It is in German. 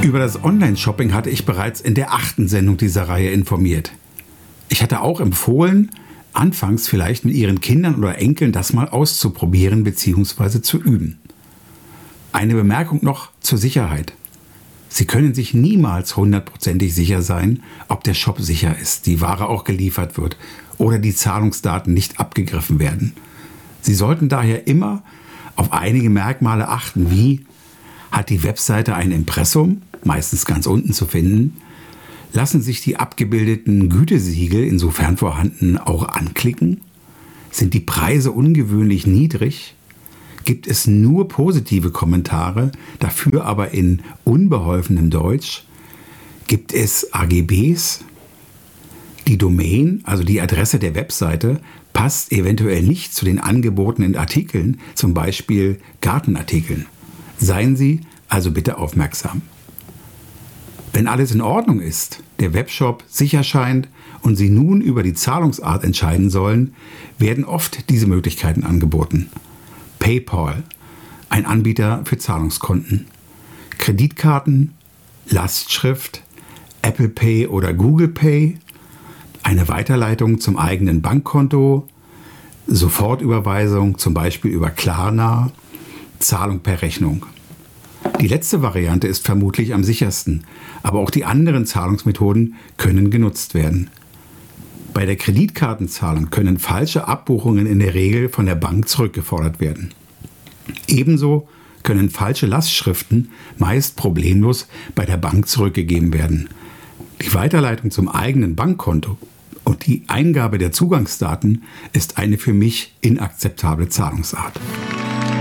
Über das Online-Shopping hatte ich bereits in der 8. Sendung dieser Reihe informiert. Ich hatte auch empfohlen, anfangs vielleicht mit Ihren Kindern oder Enkeln das mal auszuprobieren bzw. zu üben. Eine Bemerkung noch zur Sicherheit. Sie können sich niemals 100%ig sicher sein, ob der Shop sicher ist, die Ware auch geliefert wird oder die Zahlungsdaten nicht abgegriffen werden. Sie sollten daher immer auf einige Merkmale achten, wie: Hat die Webseite ein Impressum, meistens ganz unten zu finden? Lassen sich die abgebildeten Gütesiegel, insofern vorhanden, auch anklicken? Sind die Preise ungewöhnlich niedrig? Gibt es nur positive Kommentare, dafür aber in unbeholfenem Deutsch? Gibt es AGBs? Die Domain, also die Adresse der Webseite, passt eventuell nicht zu den angebotenen Artikeln, zum Beispiel Gartenartikeln. Seien Sie also bitte aufmerksam. Wenn alles in Ordnung ist, der Webshop sicher scheint und Sie nun über die Zahlungsart entscheiden sollen, werden oft diese Möglichkeiten angeboten. PayPal, ein Anbieter für Zahlungskonten. Kreditkarten, Lastschrift, Apple Pay oder Google Pay, eine Weiterleitung zum eigenen Bankkonto, Sofortüberweisung, zum Beispiel über Klarna, Zahlung per Rechnung. Die letzte Variante ist vermutlich am sichersten, aber auch die anderen Zahlungsmethoden können genutzt werden. Bei der Kreditkartenzahlung können falsche Abbuchungen in der Regel von der Bank zurückgefordert werden. Ebenso können falsche Lastschriften meist problemlos bei der Bank zurückgegeben werden. Die Weiterleitung zum eigenen Bankkonto und die Eingabe der Zugangsdaten ist eine für mich inakzeptable Zahlungsart.